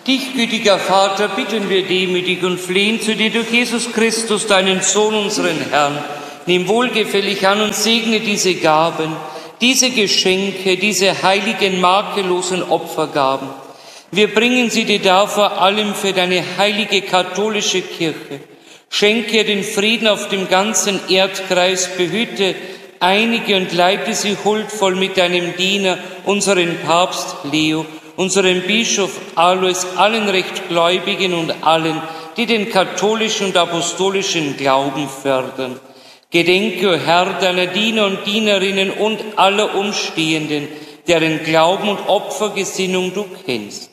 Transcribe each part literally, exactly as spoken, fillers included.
Dich, gütiger Vater, bitten wir demütig und flehen zu dir durch Jesus Christus, deinen Sohn, unseren Herrn. Nimm wohlgefällig an und segne diese Gaben, diese Geschenke, diese heiligen, makellosen Opfergaben. Wir bringen sie dir dar vor allem für deine heilige katholische Kirche. Schenke ihr den Frieden auf dem ganzen Erdkreis, behüte, einige und leite sie huldvoll mit deinem Diener, unseren Papst Leo, unserem Bischof Alois, allen Rechtgläubigen und allen, die den katholischen und apostolischen Glauben fördern. Gedenke, o Herr, deiner Diener und Dienerinnen und aller Umstehenden, deren Glauben und Opfergesinnung du kennst.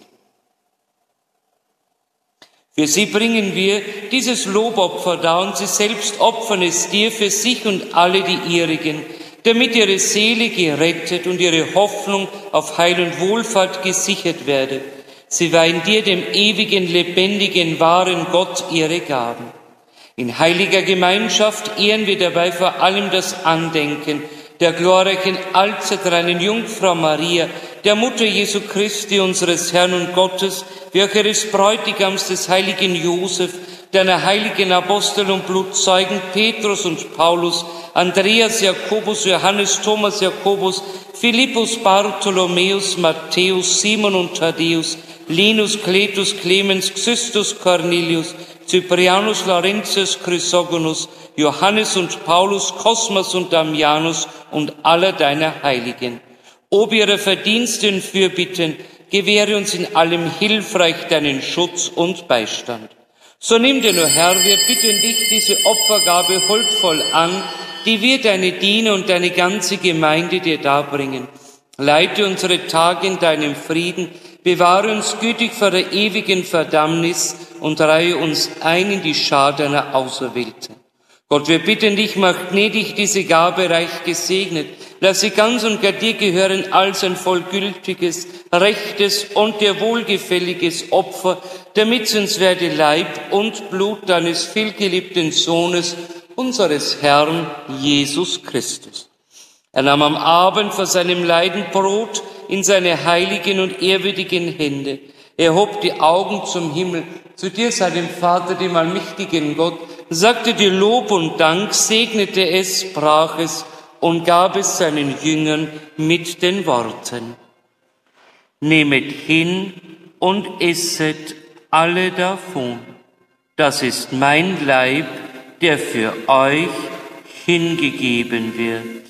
Für sie bringen wir dieses Lobopfer dar und sie selbst opfern es dir für sich und alle die ihrigen, damit ihre Seele gerettet und ihre Hoffnung auf Heil und Wohlfahrt gesichert werde. Sie weihen dir, dem ewigen, lebendigen, wahren Gott, ihre Gaben. In heiliger Gemeinschaft ehren wir dabei vor allem das Andenken der glorreichen allzeitreinen Jungfrau Maria, der Mutter Jesu Christi, unseres Herrn und Gottes, wie auch ihres Bräutigams, des heiligen Josef, deiner heiligen Apostel und Blutzeugen Petrus und Paulus, Andreas, Jakobus, Johannes, Thomas, Jakobus, Philippus, Bartholomäus, Matthäus, Simon und Thaddäus, Linus, Cletus, Clemens, Xystus, Cornelius, Cyprianus, Laurentius, Chrysogonus, Johannes und Paulus, Kosmas und Damianus und aller deiner Heiligen. Ob ihrer Verdienste und Fürbitten, gewähre uns in allem hilfreich deinen Schutz und Beistand. So nimm dir nur, Herr, wir bitten dich, diese Opfergabe huldvoll an, die wir, deine Diener und deine ganze Gemeinde dir darbringen. Leite unsere Tage in deinem Frieden, bewahre uns gütig vor der ewigen Verdammnis und reihe uns ein in die Schar deiner Auserwählten. Gott, wir bitten dich, mach gnädig diese Gabe reich gesegnet. Lass sie ganz und gar dir gehören als ein vollgültiges, rechtes und dir wohlgefälliges Opfer, damit sie uns werde Leib und Blut deines vielgeliebten Sohnes, unseres Herrn Jesus Christus. Er nahm am Abend vor seinem Leiden Brot in seine heiligen und ehrwürdigen Hände. Er hob die Augen zum Himmel, zu dir, seinem Vater, dem allmächtigen Gott, sagte dir Lob und Dank, segnete es, sprach es und gab es seinen Jüngern mit den Worten: Nehmet hin und esset alle davon. Das ist mein Leib, der für euch hingegeben wird.